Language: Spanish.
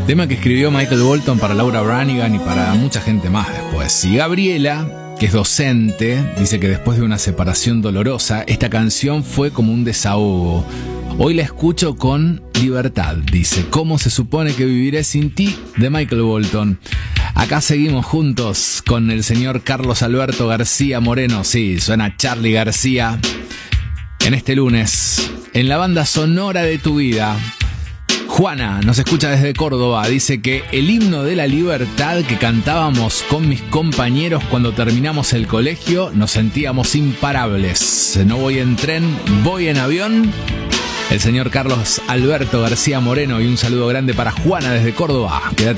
Tema que escribió Michael Bolton para Laura Branigan y para mucha gente más después. Y Gabriela, que es docente, dice que después de una separación dolorosa, esta canción fue como un desahogo. Hoy la escucho con libertad, dice. ¿Cómo se supone que viviré sin ti? De Michael Bolton. Acá seguimos juntos con el señor Carlos Alberto García Moreno. Sí, suena Charly García. En este lunes, en la banda sonora de tu vida. Juana nos escucha desde Córdoba, dice que el himno de la libertad que cantábamos con mis compañeros cuando terminamos el colegio, nos sentíamos imparables. No voy en tren, voy en avión. El señor Carlos Alberto García Moreno, y un saludo grande para Juana desde Córdoba. Quédate